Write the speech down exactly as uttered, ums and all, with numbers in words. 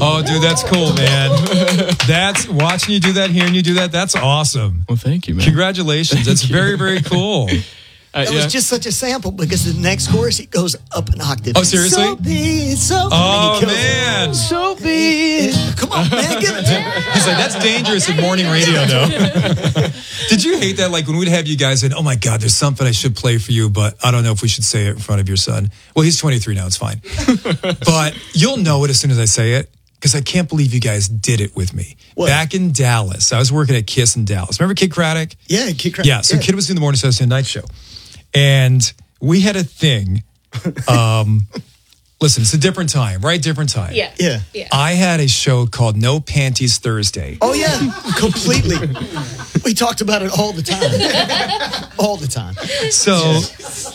Oh, dude, that's cool, man. That's watching you do that, hearing you do that. That's awesome. Well, thank you, man. Congratulations. That's very, very cool. Uh, That yeah. was just such a sample because the next chorus it goes up an octave. Oh, seriously? So be it, so Oh, and he kills it. man. So be it. Come on, man, give it to me. He's like, that's dangerous in morning radio, though. Did you hate that? Like when we'd have you guys and, oh my God, there's something I should play for you, but I don't know if we should say it in front of your son. Well, he's twenty-three now. It's fine. But you'll know it as soon as I say it because I can't believe you guys did it with me. What? Back in Dallas, I was working at Kiss in Dallas. Remember Kid Craddock? Yeah, Kid Craddock. Yeah, so Kid was doing the morning show, I was doing the night show. And we had a thing. Um, listen, it's a different time, right? Different time. Yeah. Yeah. Yeah. I had a show called No Panties Thursday. Oh yeah, completely. We talked about it all the time. All the time. So